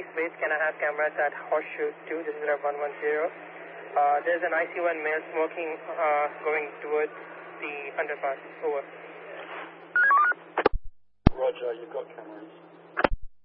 base. Can I have cameras at Horseshoe 2? This is Rev 110. There's an IC1 male smoking going towards the underpass. Over. Roger, you've got cameras.